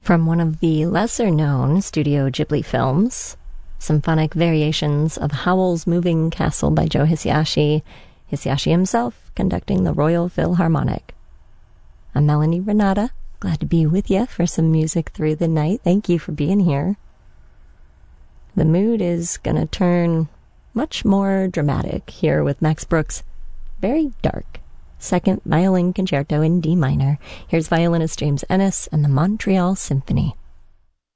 From one of the lesser-known Studio Ghibli films, symphonic variations of Howl's Moving Castle by Joe Hisaishi, Hisaishi himself conducting the Royal Philharmonic. I'm Melanie Renata, glad to be with you for some music through the night. Thank you for being here. The mood is gonna turn much more dramatic here with Max Bruch's very dark Second Violin Concerto in D minor. Here's violinist James Ennis and the Montreal Symphony.